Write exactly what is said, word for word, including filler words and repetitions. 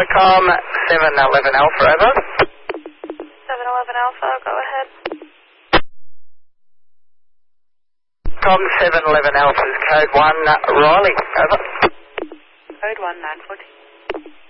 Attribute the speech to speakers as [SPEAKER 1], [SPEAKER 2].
[SPEAKER 1] Com seven eleven Alpha, over.
[SPEAKER 2] seven eleven Alpha, go ahead.
[SPEAKER 1] Com seven eleven Alpha's code one, uh, Riley, over.
[SPEAKER 2] Code one nine fourteen.